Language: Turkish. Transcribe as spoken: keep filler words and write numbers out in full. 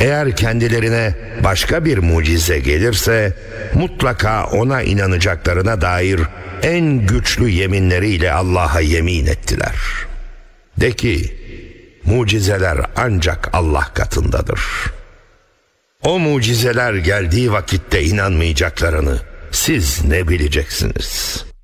Eğer kendilerine başka bir mucize gelirse mutlaka ona inanacaklarına dair en güçlü yeminleriyle Allah'a yemin ettiler. De ki, mucizeler ancak Allah katındadır. O mucizeler geldiği vakitte inanmayacaklarını siz ne bileceksiniz?